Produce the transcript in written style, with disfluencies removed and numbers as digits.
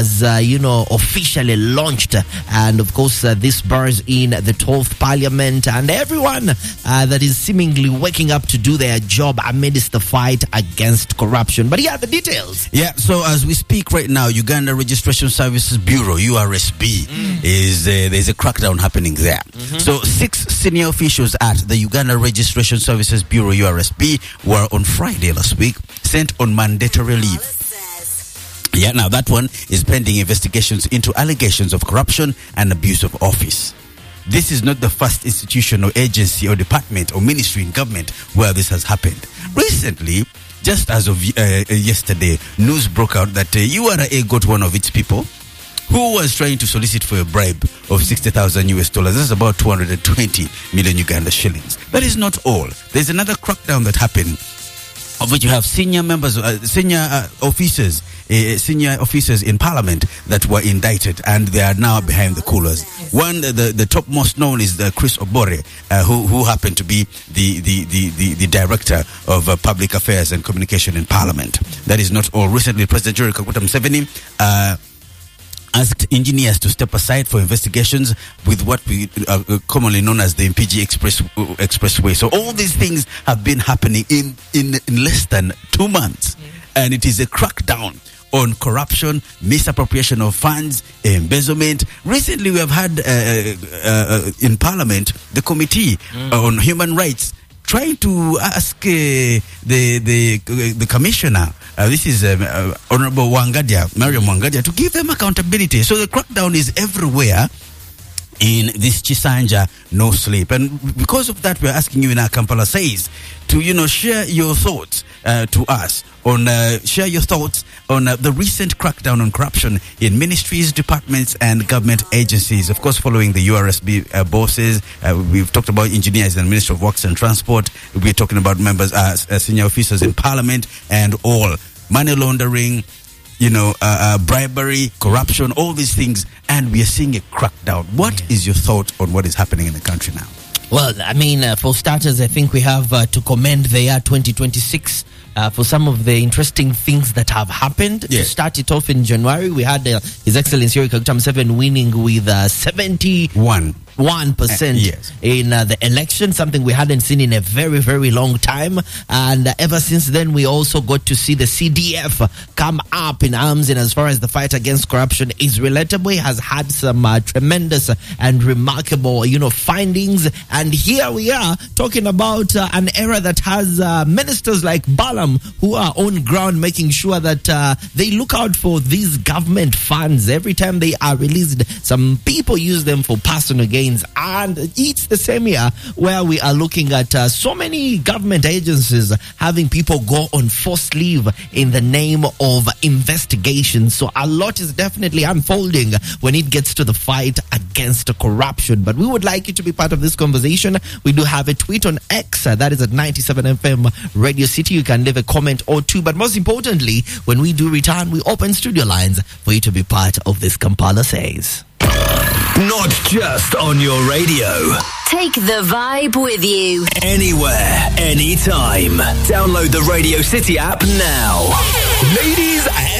officially launched. And of course, this bars in the 12th Parliament and everyone that is seemingly waking up to do their job amidst the fight against corruption. But the details. Yeah, so as we speak right now, Uganda Registration Services Bureau, URSB, there's a crackdown happening there. So 6 senior officials at the Uganda Registration Services Bureau, URSB, were on Friday last week sent on mandatory leave. Yeah, now that one is pending investigations into allegations of corruption and abuse of office. This is not the first institution or agency or department or ministry in government where this has happened. Recently, just as of yesterday, news broke out that URA got one of its people who was trying to solicit for a bribe of $60,000 US. That's about 220 million Uganda shillings. That is not all. There's another crackdown that happened, of which you have senior members, senior officers in Parliament that were indicted, and they are now behind the coolers. One, the topmost known is Chris Obore, who happened to be the director of public affairs and communication in Parliament. That is not all. Recently, President Yoweri Kaguta Museveni asked engineers to step aside for investigations with what we commonly known as the MPG Expressway. So all these things have been happening in less than 2 months, and it is a crackdown on corruption, misappropriation of funds, embezzlement. Recently, we have had in Parliament the Committee on Human Rights trying to ask the commissioner, this is Honorable Mariam Wangadia, to give them accountability. So the crackdown is everywhere in this Chisanja no sleep. And because of that, we're asking you in our Kampala Says to, share your thoughts to us on, share your thoughts on the recent crackdown on corruption in ministries, departments, and government agencies. Of course, following the URSB bosses, we've talked about engineers and Ministry of Works and Transport. We're talking about members, senior officers in Parliament, and all money laundering, bribery, corruption, all these things, and we are seeing a crackdown. What is your thought on what is happening in the country now? Well, I mean, for starters, I think we have to commend the year 2026 for some of the interesting things that have happened. Yeah. To start it off in January, we had His Excellency Yoweri Kaguta Museveni winning with 71% yes. in the election, something we hadn't seen in a very, very long time. And ever since then, we also got to see the CDF come up in arms. And as far as the fight against corruption is relatable, it has had some tremendous and remarkable, findings. And here we are talking about an era that has ministers like Balaam who are on ground making sure that they look out for these government funds. Every time they are released, some people use them for personal gains. And it's the same year where we are looking at so many government agencies having people go on forced leave in the name of investigation. So a lot is definitely unfolding when it gets to the fight against corruption. But we would like you to be part of this conversation. We do have a tweet on X, that is at 97FM Radio City. You can leave a comment or two. But most importantly, when we do return, we open studio lines for you to be part of this Kampala Says. Not just on your radio. Take the vibe with you. Anywhere, anytime. Download the Radio City app now. Ladies and